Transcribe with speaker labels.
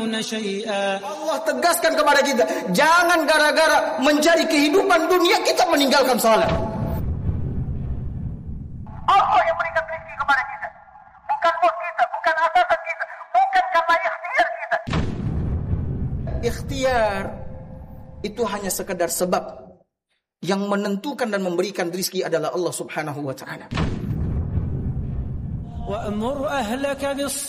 Speaker 1: Allah tegaskan kepada kita, jangan gara-gara mencari kehidupan dunia kita meninggalkan salat.
Speaker 2: Allah yang berikan rezeki kepada kita, bukan bos kita, bukan atasan kita, bukan karena ikhtiar kita.
Speaker 1: Ikhtiar itu hanya sekedar sebab. Yang menentukan dan memberikan rezeki adalah Allah Subhanahu wa taala.